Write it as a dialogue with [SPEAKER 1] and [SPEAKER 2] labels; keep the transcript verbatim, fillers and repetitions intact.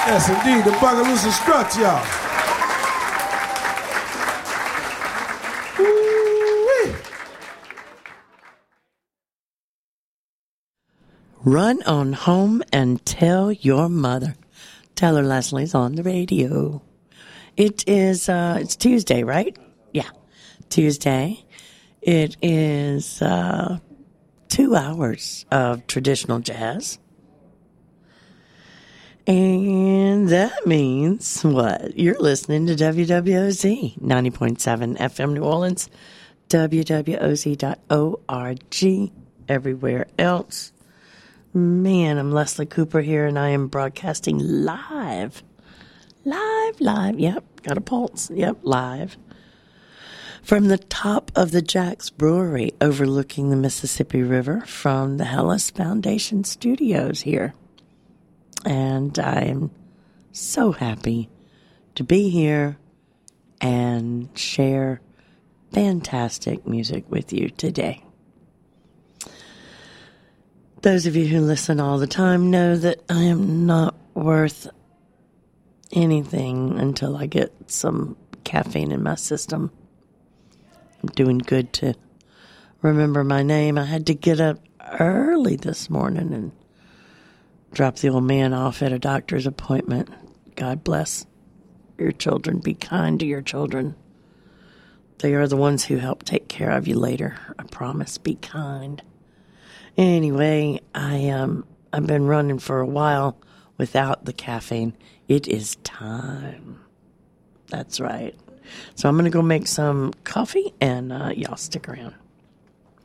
[SPEAKER 1] Yes, indeed, the Bugaloosa Struts, y'all.
[SPEAKER 2] Run on home and tell your mother. Tell her Leslie's on the radio. It is, uh, it's Tuesday, right? Yeah, Tuesday. It is uh, two hours of traditional jazz. And that means what? You're listening to W W O Z, ninety point seven F M New Orleans, W W O Z dot org, everywhere else. Man, I'm Leslie Cooper here, and I am broadcasting live. Live, live, yep, got a pulse, yep, live. From the top of the Jack's Brewery overlooking the Mississippi River from the Hellas Foundation Studios here. And I am so happy to be here and share fantastic music with you today. Those of you who listen all the time know that I am not worth anything until I get some caffeine in my system. I'm doing good to remember my name. I had to get up early this morning and drop the old man off at a doctor's appointment. God bless your children. Be kind to your children. They are the ones who help take care of you later. I promise. Be kind. Anyway, I um I've been running for a while without the caffeine. It is time. That's right. So I'm going to go make some coffee, and uh, y'all stick around.